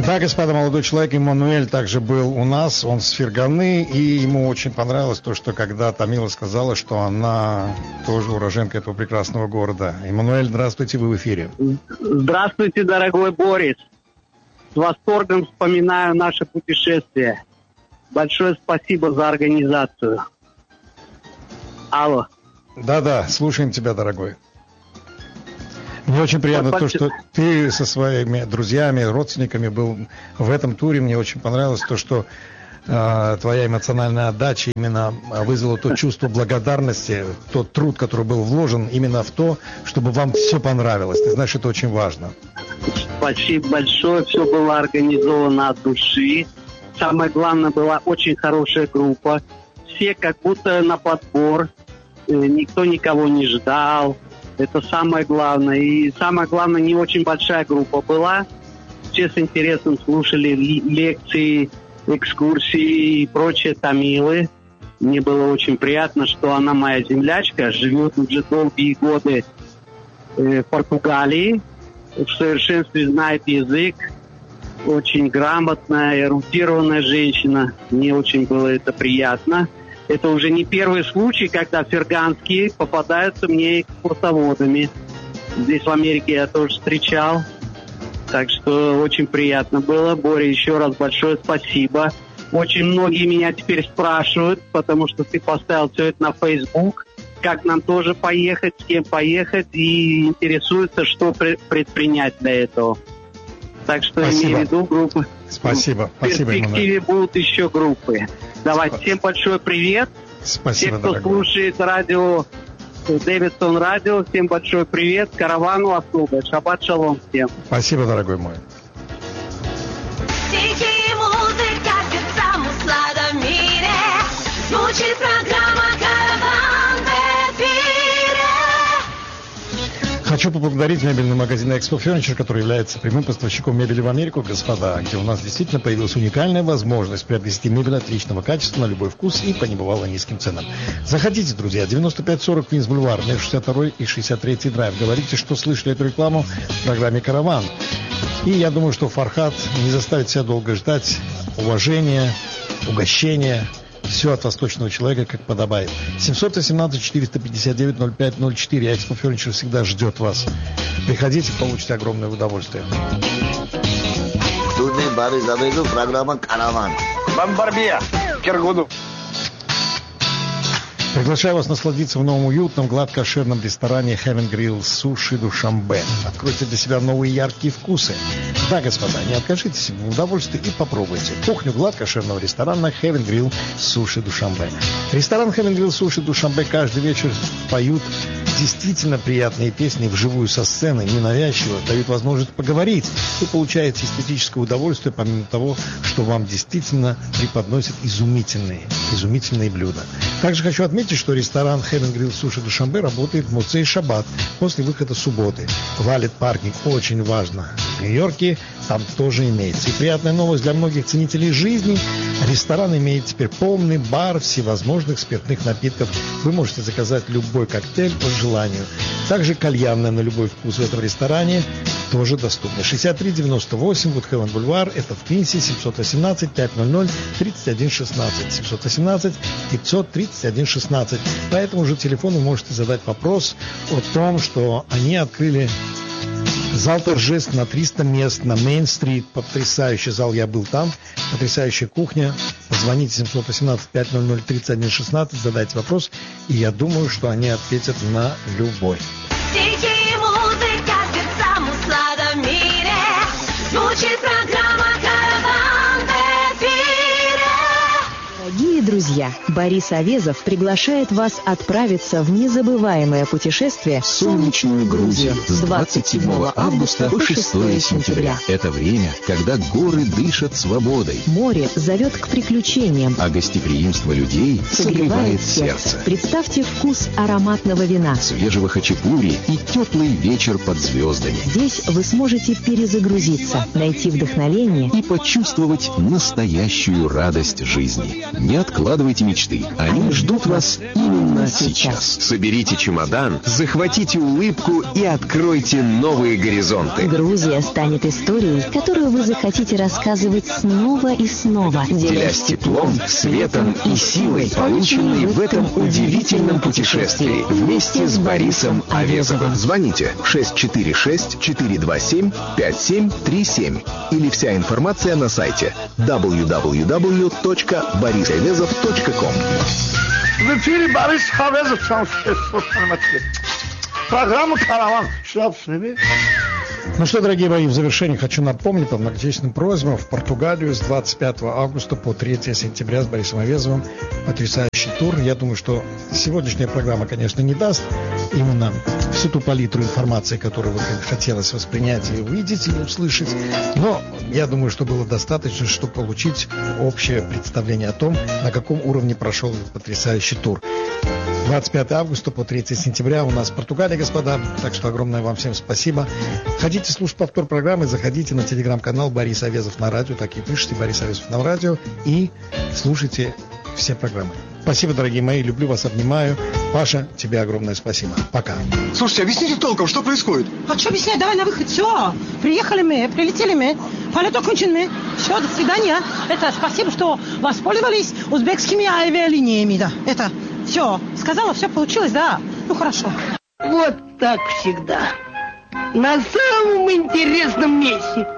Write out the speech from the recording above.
Да, господа, молодой человек Эммануэль также был у нас, он с Ферганы, и ему очень понравилось то, что когда Тамила сказала, что она тоже уроженка этого прекрасного города. Эммануэль, здравствуйте, вы в эфире. Здравствуйте, дорогой Борис. С восторгом вспоминаю наше путешествие. Большое спасибо за организацию. Алло. Да-да, слушаем тебя, дорогой. Мне очень приятно то, что ты со своими друзьями, родственниками был в этом туре. Мне очень понравилось то, что твоя эмоциональная отдача именно вызвала то чувство благодарности, тот труд, который был вложен именно в то, чтобы вам все понравилось. Ты знаешь, это очень важно. Спасибо большое. Все было организовано от души. Самое главное, была очень хорошая группа. Все как будто на подбор. Никто никого не ждал. Это самое главное. И самое главное, не очень большая группа была. Все с интересом слушали лекции, экскурсии и прочие тамилы. Мне было очень приятно, что она моя землячка, живет уже долгие годы в Португалии, в совершенстве знает язык. Очень грамотная, эрудированная женщина. Мне очень было это приятно. Это уже не первый случай, когда ферганские попадаются мне экскурсоводами. Здесь в Америке я тоже встречал. Так что очень приятно было. Боря, еще раз большое спасибо. Очень многие меня теперь спрашивают, потому что ты поставил все это на Facebook, как нам тоже поехать, с кем поехать, и интересуются, что предпринять для этого. Так что имею в виду группы. Спасибо. В перспективе будут еще группы. Давайте, всем большой привет. Спасибо, всем, кто дорогой. слушает радио, Дэвидсон радио, всем большой привет. Каравану особо. Шаббат шалом всем. Спасибо, дорогой мой. Тихие музыка, сердцам услада в мире. Звучит программа «Караван» в эфире. Хочу поблагодарить мебельный магазин Expo Furniture, который является прямым поставщиком мебели в Америку, господа, где у нас действительно появилась уникальная возможность приобрести мебель отличного качества на любой вкус и по небывало низким ценам. Заходите, друзья, 9540 Квинс Бульвар, между 62 и 63 драйв. Говорите, что слышали эту рекламу в программе «Караван». И я думаю, что Фархат не заставит себя долго ждать. Уважение, угощение. Все от восточного человека, как подобает. 718-459-0504. Expo Furniture всегда ждет вас. Приходите, получите огромное удовольствие. Студный Борис Абрезов, программа «Караван». Бомбарбия, Киргуду. Приглашаю вас насладиться в новом уютном, гладко-кошерном ресторане Heaven Grill Суши Душанбе. Откройте для себя новые яркие вкусы. Да, господа, не откажитесь в удовольствии и попробуйте кухню гладко-кошерного ресторана Heaven Grill Суши Душанбе. Ресторан Heaven Grill Суши Душанбе каждый вечер поют действительно приятные песни вживую со сцены, ненавязчиво, дают возможность поговорить. Вы получаете эстетическое удовольствие, помимо того, что вам действительно преподносят изумительные блюда. Также хочу отметить, что ресторан Heaven Grill Суши Душанбе работает в Моцей Шаббат после выхода субботы. Валет паркинг очень важно. В Нью-Йорке там тоже имеется. И приятная новость для многих ценителей жизни. Ресторан имеет теперь полный бар всевозможных спиртных напитков. Вы можете заказать любой коктейль по желанию. Также кальянная на любой вкус в этом ресторане тоже доступна. 6398 Вудхевен Бульвар, это в Квинсе, 718-500-3116. 718-500-3116. По этому же телефону можете задать вопрос о том, что они открыли зал торжеств на 300 мест на Мейн-стрит. Потрясающий зал, я был там. Потрясающая кухня. Позвоните 718-500-3116, задайте вопрос, и я думаю, что они ответят на любой. Тихие музыка, сердцам услада в мире. Звучит программа «Караван» в эфире. Дорогие друзья, Борис Авезов приглашает вас отправиться в незабываемое путешествие в солнечную Грузию с 27 августа по 6 сентября. Это время, когда горы дышат свободой. Море зовет к приключениям, А гостеприимство людей согревает сердце. Представьте вкус ароматного вина. Свежего хачапури и теплый вечер под звездами. Здесь вы сможете перезагрузиться, найти вдохновение И почувствовать настоящую радость жизни. Не откладывайте исполните мечты. Они ждут вас именно сейчас. Соберите чемодан, захватите улыбку и откройте новые горизонты. Грузия станет историей, которую вы захотите рассказывать снова и снова, Делясь теплом, светом и силой, полученной в этом удивительном путешествии, вместе с Борисом Овезовым. Звоните 646-427-5737 или вся информация на сайте www.borisovезов.com. В эфире Борис Овезов. Программа «Караван». Ну что, дорогие мои, в завершении хочу напомнить по многочисленным просьбам: в Португалию с 25 августа по 3 сентября с Борисом Овезовым потрясающий тур. Я думаю, что сегодняшняя программа, конечно, не даст именно всю ту палитру информации, которую вы хотелось воспринять и увидеть, и услышать. Но я думаю, что было достаточно, чтобы получить общее представление о том, на каком уровне прошел этот потрясающий тур. 25 августа по 3 сентября у нас в Португалии, господа. Так что огромное вам всем спасибо. Хотите слушать повтор программы, заходите на телеграм-канал Борис Овезов на радио. Так и пишите Борис Овезов на радио и слушайте все программы. Спасибо, дорогие мои. Люблю вас, обнимаю. Паша, тебе огромное спасибо. Пока. Слушайте, объясните толком, что происходит? А что объяснять? Давай на выход. Все. Приехали мы, прилетели мы. Полет окончен мы. Все, до свидания. Это спасибо, что воспользовались узбекскими авиалиниями. Да, это все. Сказала, все получилось, да. Ну, хорошо. Вот так всегда. На самом интересном месте.